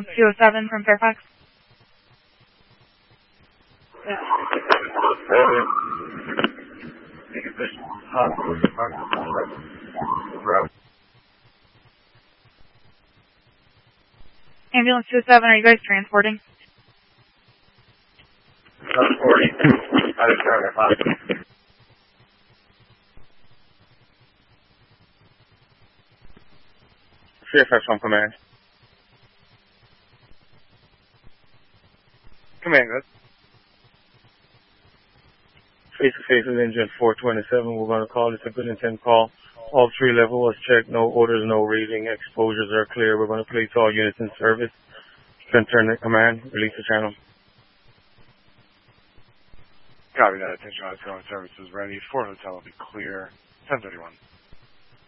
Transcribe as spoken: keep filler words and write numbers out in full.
two oh seven from Fairfax. Ambulance two oh seven, are you guys transporting? Transporting. Fairfax from command. Command, good. Face to face with engine four twenty-seven. We're going to call this a good intent call. All three level was checked. No orders, no reading. Exposures are clear. We're going to place all units in service. Then turn the command. Release the channel. Copy that. Attention, I S C O services ready. four hotel will be clear. ten thirty-one.